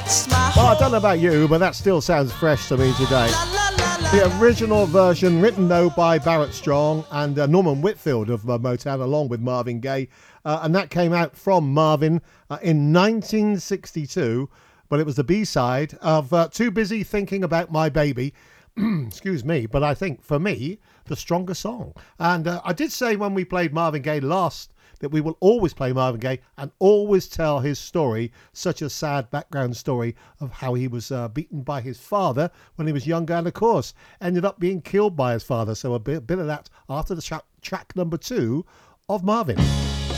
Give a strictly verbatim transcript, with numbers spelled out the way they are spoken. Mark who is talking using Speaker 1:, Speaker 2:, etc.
Speaker 1: Well, I don't know about you, but that still sounds fresh to me today. The original version, written though by Barrett Strong and uh, Norman Whitfield of uh, Motown, along with Marvin Gaye, uh, and that came out from Marvin uh, in nineteen sixty-two, but it was the B-side of uh, Too Busy Thinking About My Baby. Excuse me, but I think for me, the stronger song. And uh, I did say when we played Marvin Gaye last that we will always play Marvin Gaye and always tell his story, such a sad background story of how he was uh, beaten by his father when he was younger and, of course, ended up being killed by his father. So a bit, bit of that after the tra- track number two of Marvin.